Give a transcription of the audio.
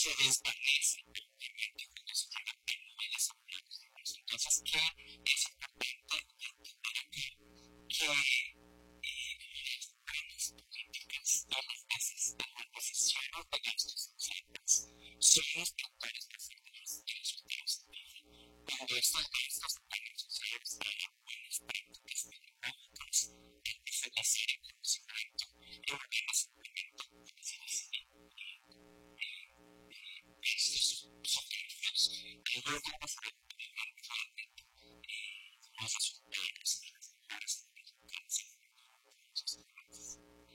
se desvanece prácticamente cuando se llega a niveles aplanos. Entonces, ¿qué es importante entender aquí? Que las buenas políticas o las bases de la posición de gastos sociales son los motores de hacer de los resultados de vida. Cuando estos gastos sociales traen buenas prácticas tecnológicas, empiezan a hacer el conocimiento y volvemos simplemente, por así decir, estos sociales. Luego vamos a ver